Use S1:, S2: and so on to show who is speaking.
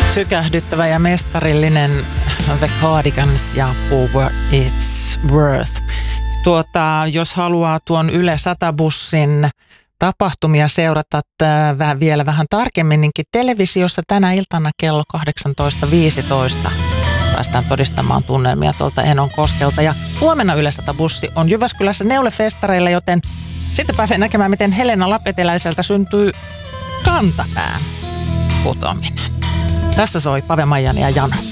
S1: Sykähdyttävä ja mestarillinen The Cardigans ja For What It's Worth. Jos haluaa tuon Yle 100-bussin tapahtumia seurata vielä vähän tarkemminkin televisiossa tänä iltana kello 18.15. Päästään todistamaan tunnelmia tuolta Enonkoskelta. Ja huomenna Yle 100-bussi on Jyväskylässä Neule-festareilla, joten sitten pääsee näkemään, miten Helena Lapeteläiseltä syntyy kantapään putoaminen. Tässä soi Pave Maijan ja Jana.